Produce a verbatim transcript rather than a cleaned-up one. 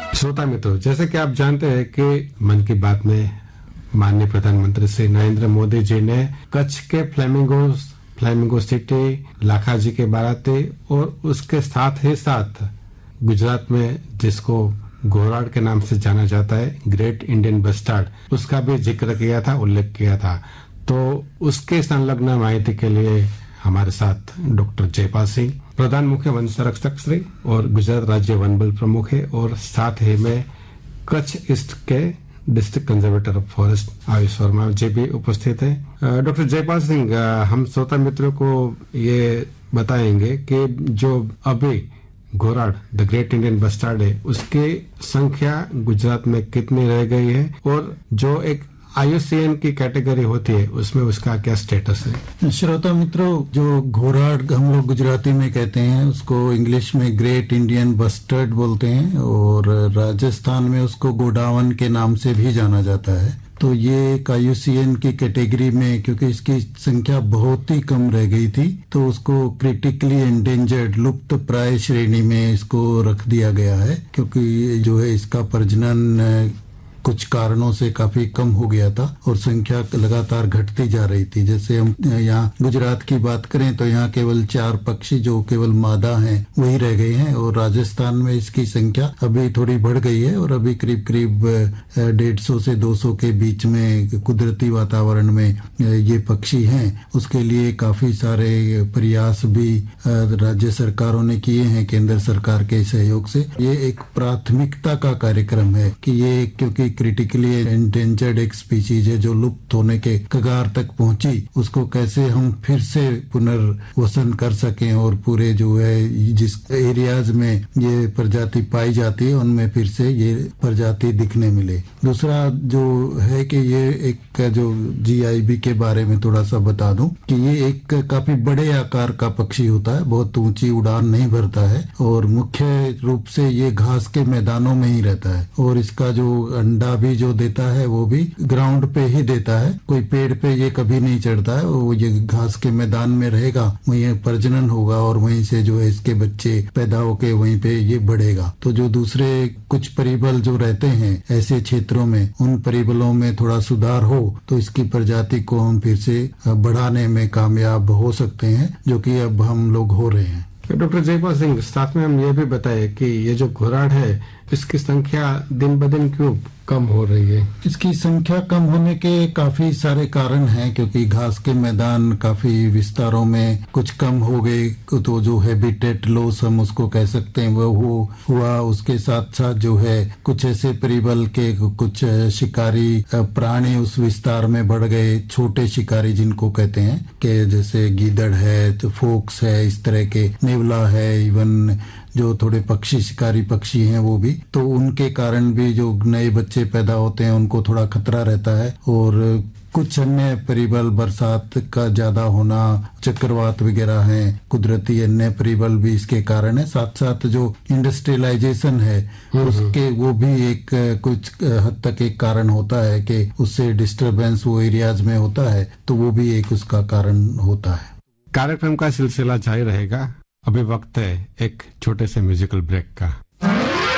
श्रोता मित्रों, जैसे कि आप जानते हैं कि मन की बात में माननीय प्रधानमंत्री श्री नरेंद्र मोदी जी ने कच्छ के फ्लेमिंगो फ्लेमिंगो सिटी, लाखाजी के बाराती और उसके साथ ही साथ गुजरात में जिसको घोराड के नाम से जाना जाता है, ग्रेट इंडियन बस्टार्ड, उसका भी जिक्र किया था, उल्लेख किया था। तो उसके संलग्न माहिती के लिए हमारे साथ डॉक्टर जयपाल सिंह, प्रधान मुख्य वन संरक्षक श्री और गुजरात राज्य वन बल प्रमुख है, और साथ ही में कच्छ ईस्ट के district conservator of forest Ayush Verma जी भी उपस्थित है। डॉक्टर जयपाल सिंह, हम श्रोता मित्रों को ये बताएंगे कि जो अभी Ghorad the great Indian bustard है, उसकी संख्या गुजरात में कितनी रह गई है, और जो एक आई यू सी एन की कैटेगरी होती है उसमें उसका क्या स्टेटस है? श्रोता मित्रों, जो घोराड हम लोग गुजराती में कहते हैं, उसको इंग्लिश में ग्रेट इंडियन बस्टर्ड बोलते हैं, और राजस्थान में उसको गोडावन के नाम से भी जाना जाता है। तो ये एक आई यू सी एन की कैटेगरी में, क्योंकि इसकी संख्या बहुत ही कम रह गई थी, तो उसको क्रिटिकली एंडेंजर्ड, लुप्त प्राय श्रेणी में इसको रख दिया गया है, क्योंकि जो है इसका प्रजनन कुछ कारणों से काफी कम हो गया था और संख्या लगातार घटती जा रही थी। जैसे हम यहाँ गुजरात की बात करें तो यहाँ केवल चार पक्षी जो केवल मादा हैं वही रह गए हैं, और राजस्थान में इसकी संख्या अभी थोड़ी बढ़ गई है, और अभी करीब करीब डेढ़ सौ से दो सौ के बीच में कुदरती वातावरण में ये पक्षी हैं। उसके लिए काफी सारे प्रयास भी राज्य सरकारों ने किए हैं केंद्र सरकार के सहयोग से। ये एक प्राथमिकता का कार्यक्रम है कि ये, क्योंकि क्रिटिकली एंडेंजर्ड एक स्पीशीज है जो लुप्त होने के कगार तक पहुंची, उसको कैसे हम फिर से पुनर्वसन कर सकें और पूरे जो है जिस एरियाज में ये प्रजाति पाई जाती है उनमें फिर से ये प्रजाति दिखने मिले। दूसरा जो है कि ये एक जो जी आई बी के बारे में थोड़ा सा बता दूं कि ये एक काफी बड़े आकार का पक्षी होता है, बहुत ऊंची उड़ान नहीं भरता है, और मुख्य रूप से ये घास के मैदानों में ही रहता है, और इसका जो अंडा भी जो देता है वो भी ग्राउंड पे ही देता है, कोई पेड़ पे ये कभी नहीं चढ़ता है, वो ये घास के मैदान में रहेगा, वहीं प्रजनन होगा और वहीं से जो है इसके बच्चे पैदा होके वहीं पे ये बढ़ेगा। तो जो दूसरे कुछ परिबल जो रहते हैं ऐसे क्षेत्रों में, उन परिबलों में थोड़ा सुधार हो तो इसकी प्रजाति को हम फिर से बढ़ाने में कामयाब हो सकते हैं, जो कि अब हम लोग हो रहे हैं। डॉक्टर जयपाल सिंह, साथ में हम ये भी बताए कि ये जो घोराड है इसकी संख्या दिन ब दिन क्यों कम हो रही है? इसकी संख्या कम होने के काफी सारे कारण हैं, क्योंकि घास के मैदान काफी विस्तारों में कुछ कम हो गए, तो जो हैबिटेट लॉस हम उसको कह सकते हैं वो हो, हुआ। उसके साथ साथ जो है कुछ ऐसे परिबल के कुछ शिकारी प्राणी उस विस्तार में बढ़ गए, छोटे शिकारी जिनको कहते हैं, कि जैसे गीदड़ है, तो फोक्स है, इस तरह के नेवला है, इवन जो थोड़े पक्षी शिकारी पक्षी हैं वो भी, तो उनके कारण भी जो नए बच्चे पैदा होते हैं उनको थोड़ा खतरा रहता है। और कुछ अन्य परिबल, बरसात का ज्यादा होना, चक्रवात वगैरह हैं, कुदरती अन्य परिबल भी इसके कारण है। साथ साथ जो इंडस्ट्रियलाइजेशन है उसके वो भी एक कुछ हद तक एक कारण होता है कि उससे डिस्टरबेंस वो एरियाज में होता है, तो वो भी एक उसका कारण होता है। कार्यक्रम का सिलसिला जारी रहेगा। अभी वक्त है एक छोटे से म्यूजिकल ब्रेक का।